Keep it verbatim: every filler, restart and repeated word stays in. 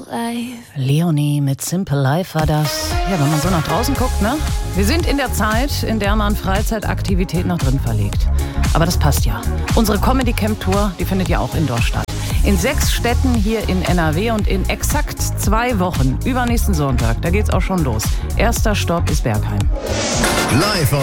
Life. Leonie mit Simple Life war das. Ja, wenn man so nach draußen guckt, ne? Wir sind in der Zeit, in der man Freizeitaktivität nach drin verlegt. Aber das passt ja. Unsere Comedy Camp Tour, die findet ja auch indoor statt. In sechs Städten hier in N R W und in exakt zwei Wochen, übernächsten Sonntag, da geht's auch schon los. Erster Stopp ist Bergheim. Live